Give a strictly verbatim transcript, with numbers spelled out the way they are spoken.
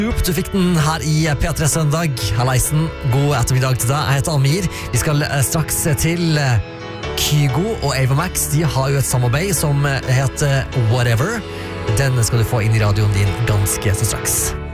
Du fikk den her i P tre Søndag. Halleisen, god ettermiddag til deg. Jeg heter Amir. Vi skal straks til Kygo og Ava Max. De har jo et samarbeid som heter Whatever. Den skal du få inn i radioen din ganske så straks.